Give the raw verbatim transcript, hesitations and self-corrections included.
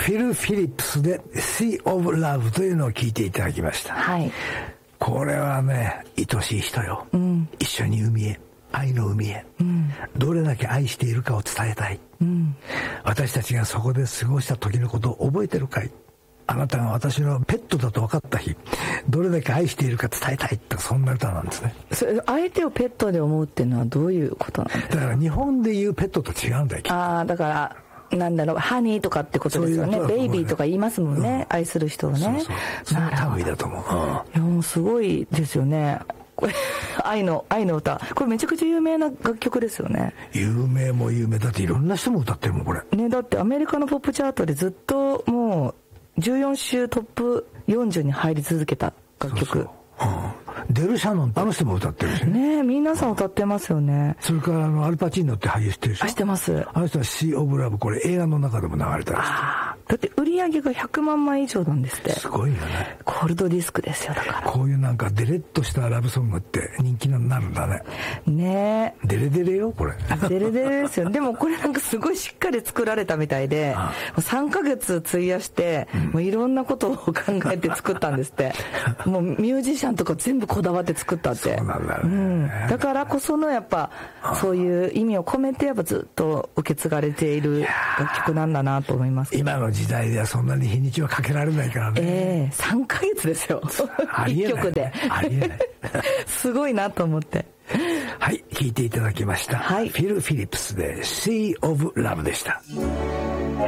フィル・フィリップスで Sea of Love というのを聞いていただきました。 はい。 これはね、愛しい人よ。うん、一緒に海へ、愛の海へ、うん、どれだけ愛しているかを伝えたい、うん、私たちがそこで過ごした時のことを覚えてるかい、あなたが私のペットだと分かった日、どれだけ愛しているか伝えたいって、そんな歌なんですね。 それ相手をペットで思うっていうのはどういうことなんですか？ だから日本でいうペットと違うんだよ。ああ、だからなんだろう、ハニーとかってことですよね。ううベイビーとか言いますもんね、うん、愛する人をね。そうそう、 その類だと思う。うん、いやもうすごいですよね。これ愛の愛の歌、これめちゃくちゃ有名な楽曲ですよね。 有名も有名だって、いろんな人も歌ってるもんこれね。だってアメリカのポップチャートでずっともうじゅうよん週トップよんじゅうに入り続けた楽曲。そうそう、 うん、デル・シャノンってあの人も歌ってるし ね, ね皆さん歌ってますよね。 それからあのアルパチーノって俳優知ってるでしょ。 知ってます。 あの人はシー・オブ・ラブ、これ映画の中でも流れたりして。 あ、だって売り上げがひゃくまんまい以上なんですって。 すごいよね。 コールドディスクですよ。だからこういうなんかデレッとしたラブソングって人気になるんだね。 ねデレデレよこれ。 デレデレですよ。でもこれなんかすごいしっかり作られたみたいで、ああさんかげつ費やして、うん、もういろんなことを考えて作ったんですってもうミュージシャンとか全部こだわって作ったって。 そうなんだね、うん、 だからこそのやっぱそういう意味を込めてやっぱずっと受け継がれている楽曲なんだなと思います。 今の時代ではそんなに日にちはかけられないからね。 えー、さんかげつですよいっきょくで。 ありえないすごいなと思って。 はい、聴いていただきました、はい、フィル・フィリップスで Sea of Love でした。